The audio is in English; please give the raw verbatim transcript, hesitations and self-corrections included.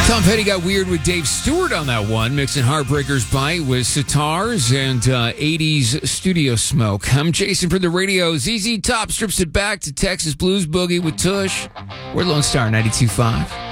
Tom Petty got weird with Dave Stewart on that one, mixing Heartbreakers Bite with sitars and uh, eighties studio smoke. I'm Jason for the radio. Z Z Top strips it back to Texas Blues Boogie with Tush. We're Lone Star ninety-two point five.